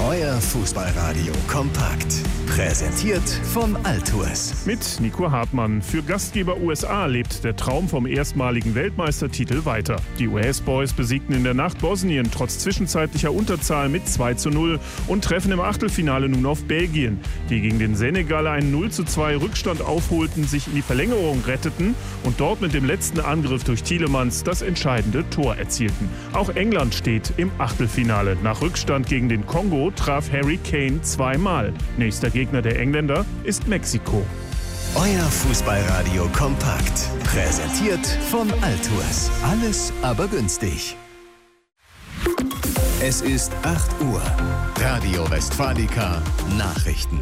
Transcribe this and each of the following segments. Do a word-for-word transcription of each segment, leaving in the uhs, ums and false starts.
Euer Fußballradio kompakt. Präsentiert von Altours. Mit Nico Hartmann. Für Gastgeber U S A lebt der Traum vom erstmaligen Weltmeistertitel weiter. Die U S-Boys besiegten in der Nacht Bosnien trotz zwischenzeitlicher Unterzahl mit zwei zu null und treffen im Achtelfinale nun auf Belgien, die gegen den Senegal einen null zu zwei Rückstand aufholten, sich in die Verlängerung retteten und dort mit dem letzten Angriff durch Tielemans das entscheidende Tor erzielten. Auch England steht im Achtelfinale. Nach Rückstand gegen den Kongo traf Harry Kane zweimal. Nächster Gegner der Engländer ist Mexiko. Euer Fußballradio kompakt. Präsentiert von Altours. Alles aber günstig. Es ist acht Uhr. Radio Westfalica Nachrichten.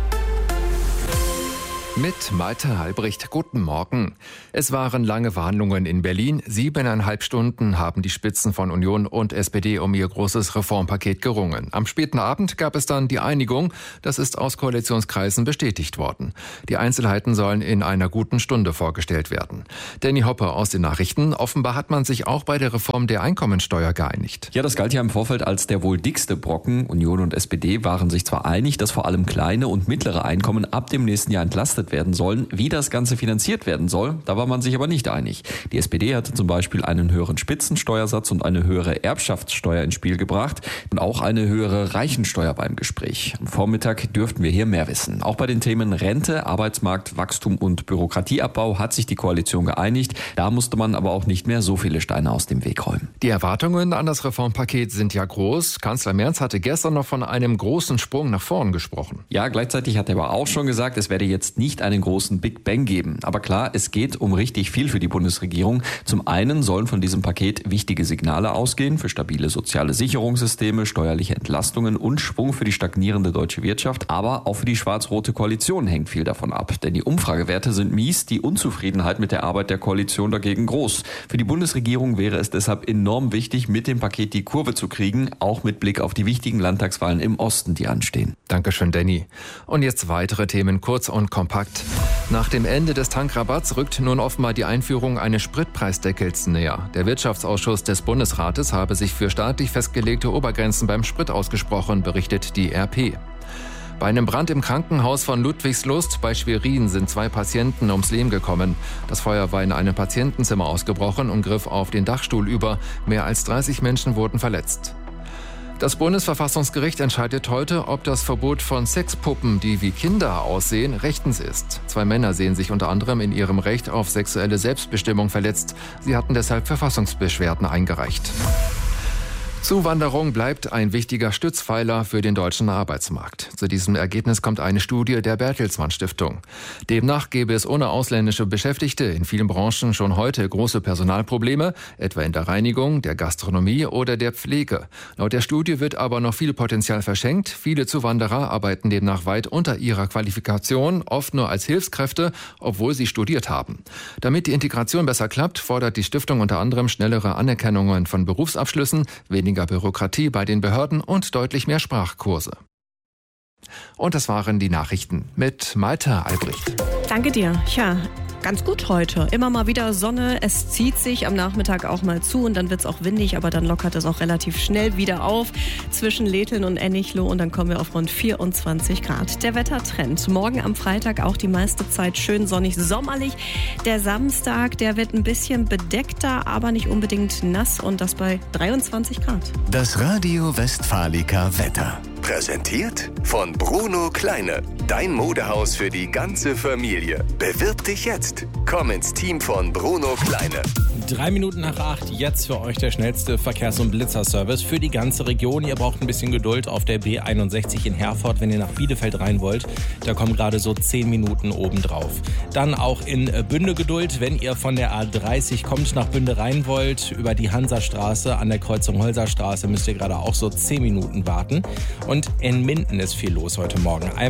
Mit Malte Halbricht, guten Morgen. Es waren lange Verhandlungen in Berlin. Siebeneinhalb Stunden haben die Spitzen von Union und S P D um ihr großes Reformpaket gerungen. Am späten Abend gab es dann die Einigung. Das ist aus Koalitionskreisen bestätigt worden. Die Einzelheiten sollen in einer guten Stunde vorgestellt werden. Danny Hopper aus den Nachrichten. Offenbar hat man sich auch bei der Reform der Einkommensteuer geeinigt. Ja, das galt ja im Vorfeld als der wohl dickste Brocken. Union und S P D waren sich zwar einig, dass vor allem kleine und mittlere Einkommen ab dem nächsten Jahr entlastet werden sollen. Wie das Ganze finanziert werden soll, da war man sich aber nicht einig. Die S P D hatte zum Beispiel einen höheren Spitzensteuersatz und eine höhere Erbschaftssteuer ins Spiel gebracht und auch eine höhere Reichensteuer beim Gespräch. Am Vormittag dürften wir hier mehr wissen. Auch bei den Themen Rente, Arbeitsmarkt, Wachstum und Bürokratieabbau hat sich die Koalition geeinigt. Da musste man aber auch nicht mehr so viele Steine aus dem Weg räumen. Die Erwartungen an das Reformpaket sind ja groß. Kanzler Merz hatte gestern noch von einem großen Sprung nach vorn gesprochen. Ja, gleichzeitig hat er aber auch schon gesagt, es werde jetzt nicht einen großen Big Bang geben. Aber klar, es geht um richtig viel für die Bundesregierung. Zum einen sollen von diesem Paket wichtige Signale ausgehen für stabile soziale Sicherungssysteme, steuerliche Entlastungen und Schwung für die stagnierende deutsche Wirtschaft. Aber auch für die schwarz-rote Koalition hängt viel davon ab. Denn die Umfragewerte sind mies, die Unzufriedenheit mit der Arbeit der Koalition dagegen groß. Für die Bundesregierung wäre es deshalb enorm wichtig, mit dem Paket die Kurve zu kriegen, auch mit Blick auf die wichtigen Landtagswahlen im Osten, die anstehen. Dankeschön, Danny. Und jetzt weitere Themen kurz und kompakt. Nach dem Ende des Tankrabatts rückt nun offenbar die Einführung eines Spritpreisdeckels näher. Der Wirtschaftsausschuss des Bundesrates habe sich für staatlich festgelegte Obergrenzen beim Sprit ausgesprochen, berichtet die R P. Bei einem Brand im Krankenhaus von Ludwigslust bei Schwerin sind zwei Patienten ums Leben gekommen. Das Feuer war in einem Patientenzimmer ausgebrochen und griff auf den Dachstuhl über. Mehr als dreißig Menschen wurden verletzt. Das Bundesverfassungsgericht entscheidet heute, ob das Verbot von Sexpuppen, die wie Kinder aussehen, rechtens ist. Zwei Männer sehen sich unter anderem in ihrem Recht auf sexuelle Selbstbestimmung verletzt. Sie hatten deshalb Verfassungsbeschwerden eingereicht. Zuwanderung bleibt ein wichtiger Stützpfeiler für den deutschen Arbeitsmarkt. Zu diesem Ergebnis kommt eine Studie der Bertelsmann Stiftung. Demnach gäbe es ohne ausländische Beschäftigte in vielen Branchen schon heute große Personalprobleme, etwa in der Reinigung, der Gastronomie oder der Pflege. Laut der Studie wird aber noch viel Potenzial verschenkt. Viele Zuwanderer arbeiten demnach weit unter ihrer Qualifikation, oft nur als Hilfskräfte, obwohl sie studiert haben. Damit die Integration besser klappt, fordert die Stiftung unter anderem schnellere Anerkennungen von Berufsabschlüssen, weniger Bürokratie bei den Behörden und deutlich mehr Sprachkurse. Und das waren die Nachrichten mit Malte Albrecht. Danke dir. Ja, ganz gut heute. Immer mal wieder Sonne. Es zieht sich am Nachmittag auch mal zu und dann wird es auch windig, aber dann lockert es auch relativ schnell wieder auf zwischen Letteln und Ennichloh und dann kommen wir auf rund vierundzwanzig Grad. Der Wettertrend. Morgen am Freitag auch die meiste Zeit schön sonnig, sommerlich. Der Samstag, der wird ein bisschen bedeckter, aber nicht unbedingt nass und das bei dreiundzwanzig Grad. Das Radio Westfalica Wetter. Präsentiert von Bruno Kleine. Dein Modehaus für die ganze Familie. Bewirb dich jetzt. Komm ins Team von Bruno Kleine. Drei Minuten nach acht, jetzt für euch der schnellste Verkehrs- und Blitzerservice für die ganze Region. Ihr braucht ein bisschen Geduld auf der B einundsechzig in Herford, wenn ihr nach Bielefeld rein wollt. Da kommen gerade so zehn Minuten obendrauf. Dann auch in Bünde Geduld, wenn ihr von der A dreißig kommt, nach Bünde rein wollt. Über die Hansastraße an der Kreuzung Holserstraße müsst ihr gerade auch so zehn Minuten warten. Und in Minden ist viel los heute Morgen. Einmal auf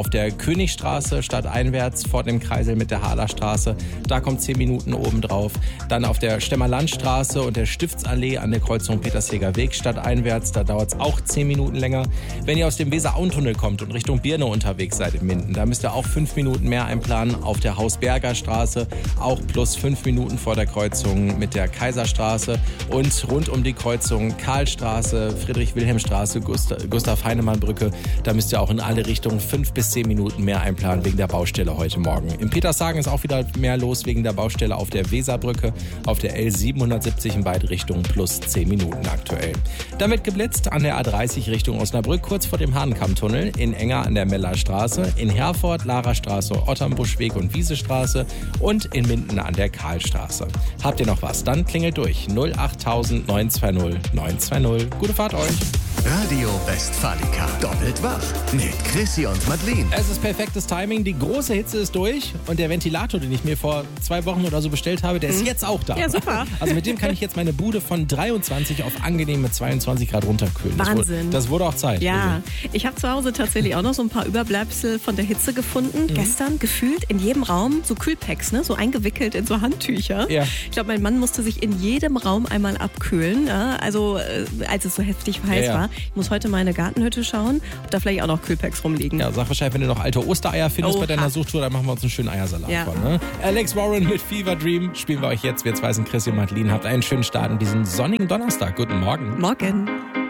auf der Königstraße stadteinwärts vor dem Kreisel mit der Haderstraße. Da kommt zehn Minuten obendrauf. Dann auf der Stemmerlandstraße und der Stiftsallee an der Kreuzung Petersheger Weg stadteinwärts. Da dauert es auch zehn Minuten länger. Wenn ihr aus dem Weser-Auen-Tunnel kommt und Richtung Birne unterwegs seid in Minden, da müsst ihr auch fünf Minuten mehr einplanen. Auf der Hausberger Straße auch plus fünf Minuten vor der Kreuzung mit der Kaiserstraße. Und rund um die Kreuzung Karlstraße, Friedrich-Wilhelm-Straße, Gustav-Heinemann-Brücke, da müsst ihr auch in alle Richtungen fünf bis zehn Minuten mehr einplanen wegen der Baustelle heute Morgen. In Petershagen ist auch wieder mehr los wegen der Baustelle auf der Weserbrücke, auf der L siebenhundertsiebzig in beide Richtungen plus zehn Minuten aktuell. Damit geblitzt an der A dreißig Richtung Osnabrück, kurz vor dem Hahnkammtunnel, in Enger an der Mellerstraße, in Herford, Larastraße, Otternbuschweg und Wiesestraße und in Minden an der Karlstraße. Habt ihr noch was? Dann klingelt durch null achttausend neun zwei null neun zwei null. Gute Fahrt euch! Radio Westfalica. Doppelt wach mit Chrissy und Madeleine. Es ist perfektes Timing. Die große Hitze ist durch und der Ventilator, den ich mir vor zwei Wochen oder so bestellt habe, der ist jetzt auch da. Ja, super. Also mit dem kann ich jetzt meine Bude von dreiundzwanzig auf angenehme zweiundzwanzig Grad runterkühlen. Wahnsinn. Das wurde, das wurde auch Zeit. Ja, ich habe zu Hause tatsächlich auch noch so ein paar Überbleibsel von der Hitze gefunden. Mhm. Gestern gefühlt in jedem Raum so Kühlpacks, ne? So eingewickelt in so Handtücher. Ja. Ich glaube, mein Mann musste sich in jedem Raum einmal abkühlen, ja? Also äh, als es so heftig heiß ja, ja. war. Ich muss heute meine Gartenhütte schauen, ob da vielleicht auch noch Kühlpacks rumliegen. Ja, sag Bescheid, wenn du noch alte Ostereier findest Oha. bei deiner Suchtour, dann machen wir uns einen schönen Eiersalat Ja. von. Ne? Alex Warren mit Fever Dream spielen wir euch jetzt. Wir zwei sind Chrissy und Madeleine. Habt einen schönen Start in diesen sonnigen Donnerstag. Guten Morgen. Morgen.